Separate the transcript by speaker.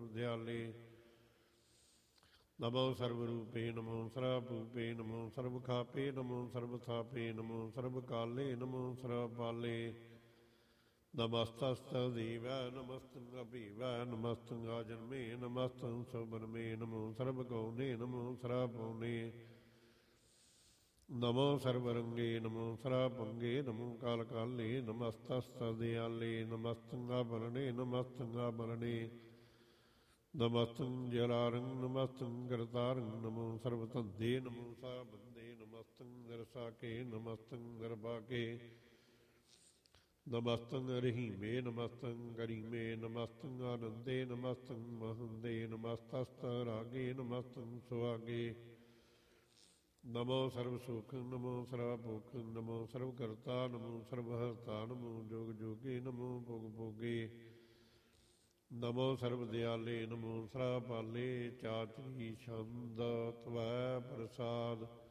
Speaker 1: ਦਿਆਲੇ। ਨਮੋ ਸਰਬ ਰੂਪੇ ਨਮੋ ਸਰਬ ਭੂਪੇ ਨਮੋ ਸਰਬ ਖਾਪੇ ਨਮੋ ਸਰਬ ਥਾਪੇ ਨਮੋ ਸਰਬ ਕਾਲੇ ਨਮੋ ਸਰਬ ਪਾਲੇ। ਨਮਸਤਸਤੁ ਦੇਵੈ ਨਮਸਤੰ ਅਭੀਵੈ ਨਮਸਤੰ ਆਜਨਮੇ ਨਮਸਤੰ ਸੁਬਰਮੇ ਨਮੋ ਸਰਬ ਗੌਨੇ ਨਮੋ ਸਰਬ ਪੌਨੇ। ਨਮੋ ਸਰਬ ਰੰਗੇ ਨਮੋ ਸਰਬ ਭੰਗੇ ਨਮੋ ਕਾਲ ਕਾਲੇ ਨਮਸਤਸਤੁ ਦਿਆਲੇ। ਨਮਸਤੰ ਆਭਰਣੇ ਨਮਸਤੰ ਆਭਰਣੇ ਨਮਸਤੰ ਜਲਾਰੰ ਨਮਸਤੰ ਕਰਤਾਰੰ ਨਮੋ ਸਰਬ ਧੰਦੇ ਨਮੋ ਸਾ ਬੰਦੇ। ਨਮਸਤੰ ਨਿਰਸਾਕੇ ਨਮਸਤੰ ਨਿਰਭਾਕੇ ਨਮਸਤੰ ਰਹੀਮੇ ਨਮਸਤੰ ਗਰੀਮੇ ਨਮਸਤੰ ਆਨੰਦੇ ਨਮਸਤੰ ਮਹੰਦੇ। ਨਮਸਤਸਤੁ ਰਾਗੇ ਨਮਸਤੰ ਸੁਹਾਗੇ। ਨਮੋ ਸਰਬ ਸੁਖ ਨਮੋ ਸਰਬ ਭੁਖ ਨਮੋ ਸਰਬ ਕਰਤਾ ਨਮੋ ਸਰਬ ਹਰਤਾ ਨਮੋ ਜੋਗ ਜੋਗੇ ਨਮੋ ਭੋਗ ਭੋਗੇ। ਨਮੋ ਸਰਬ ਦਿਆਲੇ ਨਮੋ ਸਰਬ ਪਾਲੇ। ਚਾਤਰੀ ਛੰਦ ਤਵੈ ਪ੍ਰਸਾਦ